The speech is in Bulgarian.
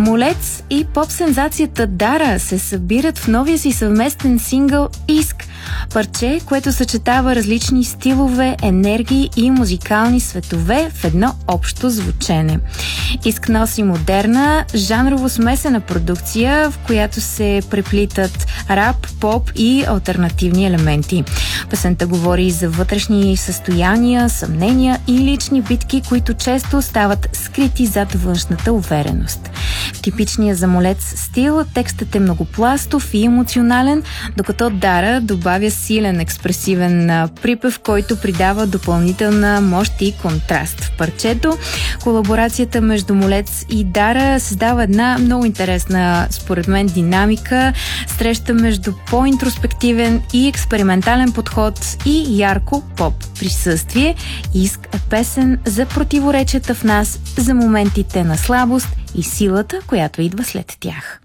Молец и поп-сензацията Дара се събират в новия си съвместен сингъл «Иск». Парче, което съчетава различни стилове, енергии и музикални светове в едно общо звучене. «Иск» носи модерна, жанрово смесена продукция, в която се преплитат рап, поп и алтернативни елементи. Песента говори за вътрешни състояния, съмнения и лични битки, които често стават скрити зад външната увереност. В типичния за Молец стил текстът е многопластов и емоционален, докато Дара добавя силен експресивен припев, който придава допълнителна мощ и контраст в парчето. Колаборацията между Молец и Дара създава една много интересна, според мен, динамика, среща между по-интроспективен и експериментален подход и ярко поп присъствие. «Иск» е песен за противоречията в нас, за моментите на слабост и силата, която идва след тях.